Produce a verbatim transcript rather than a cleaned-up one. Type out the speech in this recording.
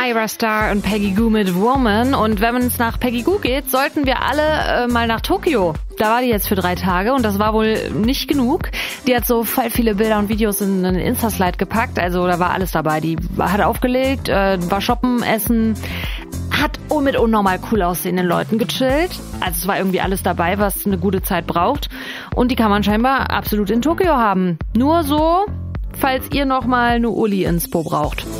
Ira Star und Peggy Gou mit Woman. Und wenn es nach Peggy Gou geht, sollten wir alle äh, mal nach Tokio. Da war die jetzt für drei Tage und das war wohl nicht genug. Die hat so voll viele Bilder und Videos in einen Insta-Slide gepackt. Also da war alles dabei. Die hat aufgelegt, äh, war shoppen, essen, hat mit unnormal cool aussehenden Leuten gechillt. Also es war irgendwie alles dabei, was eine gute Zeit braucht. Und die kann man scheinbar absolut in Tokio haben. Nur so, falls ihr nochmal eine Uli-Inspo braucht.